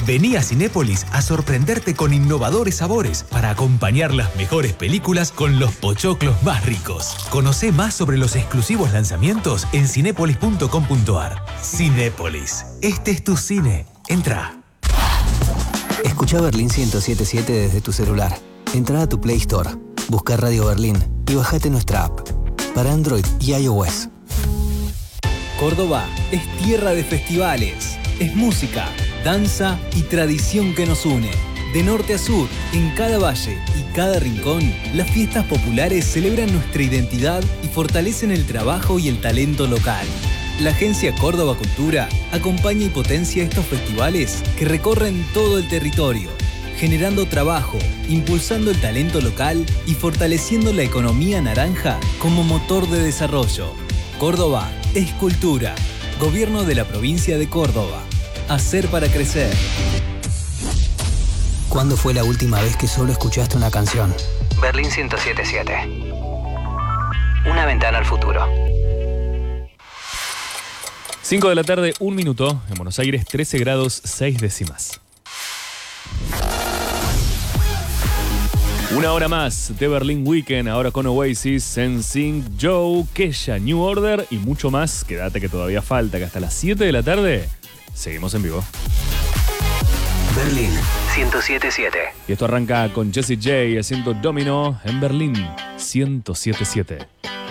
Vení a Cinépolis a sorprenderte con innovadores sabores para acompañar las mejores películas con los pochoclos más ricos. Conocé más sobre los exclusivos lanzamientos en cinépolis.com.ar. Cinépolis. Este es tu cine. Entra. Escucha Berlín 107.7 desde tu celular. Entra a tu Play Store, busca Radio Berlín y bajate nuestra app para Android y iOS. Córdoba es tierra de festivales, es música, danza y tradición que nos une. De norte a sur, en cada valle y cada rincón, las fiestas populares celebran nuestra identidad y fortalecen el trabajo y el talento local. La Agencia Córdoba Cultura acompaña y potencia estos festivales que recorren todo el territorio, generando trabajo, impulsando el talento local y fortaleciendo la economía naranja como motor de desarrollo. Córdoba es cultura. Gobierno de la provincia de Córdoba. Hacer para crecer. ¿Cuándo fue la última vez que solo escuchaste una canción? Berlín 107.7. Una ventana al futuro. 5 de la tarde, 1 minuto. En Buenos Aires, 13 grados 6 décimas. Una hora más de Berlín Weekend, ahora con Oasis, NSYNC, Joe, Kesha, New Order y mucho más. Quédate que todavía falta, que hasta las 7 de la tarde seguimos en vivo. Berlín 107.7. Y esto arranca con Jessie J haciendo Domino en Berlín 107.7.